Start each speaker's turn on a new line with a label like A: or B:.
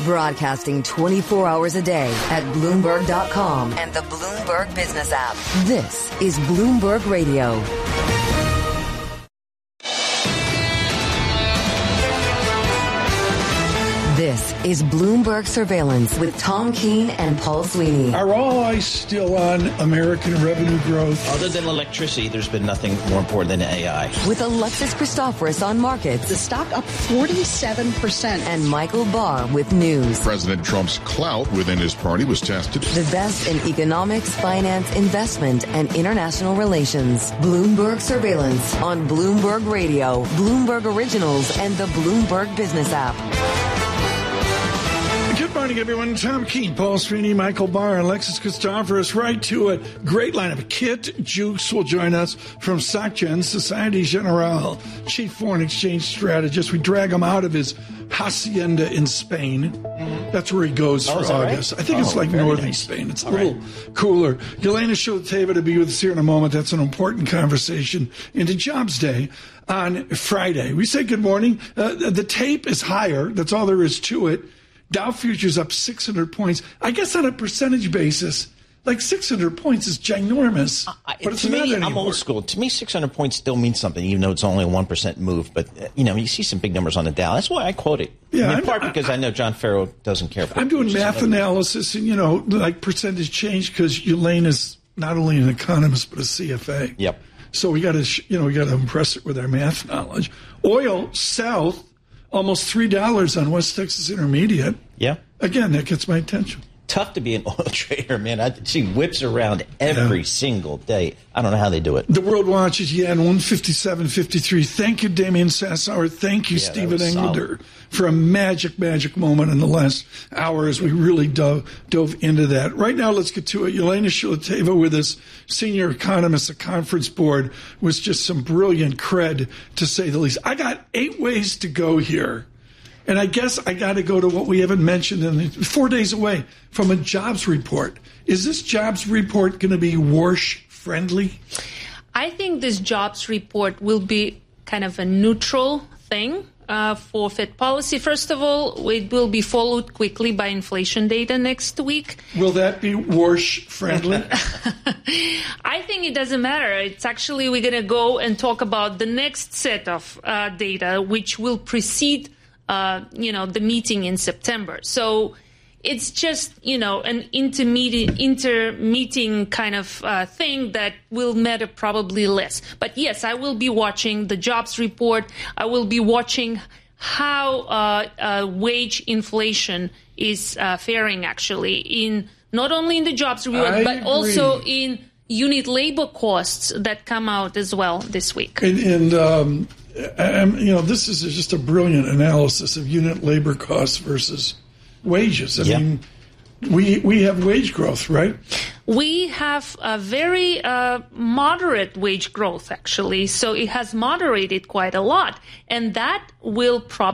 A: Broadcasting 24 hours a day at Bloomberg.com and the Bloomberg Business app. This is Bloomberg Radio. This is Bloomberg Surveillance with Tom Keene and Paul Sweeney.
B: Are all eyes still on American revenue growth?
C: Other than electricity, there's been nothing more important than AI.
A: With Alexis Christoforous on markets.
D: The stock up 47%.
A: And Michael Barr with news.
E: President Trump's clout within his party was tested.
A: The best in economics, finance, investment, and international relations. Bloomberg Surveillance on Bloomberg Radio, Bloomberg Originals, and the Bloomberg Business app.
B: Good morning, everyone. Tom Keene, Paul Sweeney, Michael Barr, Alexis Christoforous. Right to it. Great lineup. Kit Jukes will join us from SocGen, Societe Generale, Chief Foreign Exchange Strategist. We drag him out of his hacienda in Spain. That's where he goes for August. Right? I think it's like northern Spain. It's a little cooler. Yelena Sholoteva to be with us here in a moment. That's an important conversation into Jobs Day on Friday. We say good morning. The tape is higher. That's all there is to it. Dow futures up 600 points. I guess on a percentage basis, like 600 points is ginormous. But it's not anymore.
C: I'm old school. To me, 600 points still means something, even though it's only a 1% move. But, you see some big numbers on the Dow. That's why I quote it. Yeah, in part because I know John Farrow doesn't care for it.
B: I'm doing math analysis and, like percentage change because Yelena's not only an economist but a CFA.
C: Yep.
B: So we got to impress it with our math knowledge. Oil south. Almost $3 on West Texas Intermediate.
C: Yeah. Again,
B: that gets my attention.
C: Tough to be an oil trader, man. I see whips around every single day. I don't know how they do it.
B: The world watches yen 157.53. Thank you, Damien Sassower. Thank you, Stephen Engelder, for a magic moment in the last hour as we really dove into that. Right now, let's get to it. Yelena Sholoteva with us, senior economist at Conference Board, was just some brilliant cred, to say the least. I got 8 ways to go here. And I guess I got to go to what we haven't mentioned in 4 days away from a jobs report. Is this jobs report going to be Warsh-friendly?
F: I think this jobs report will be kind of a neutral thing for Fed policy. First of all, it will be followed quickly by inflation data next week.
B: Will that be Warsh-friendly?
F: I think it doesn't matter. It's actually, we're going to go and talk about the next set of data, which will precede the meeting in September. So it's just, an inter-meeting kind of thing that will matter probably less. But yes, I will be watching the jobs report. I will be watching how wage inflation is faring actually in not only in the jobs report, but also in unit labor costs that come out as well this week.
B: This is just a brilliant analysis of unit labor costs versus wages. I mean, we have wage growth, right?
F: We have a very moderate wage growth, actually. So it has moderated quite a lot. And that will probably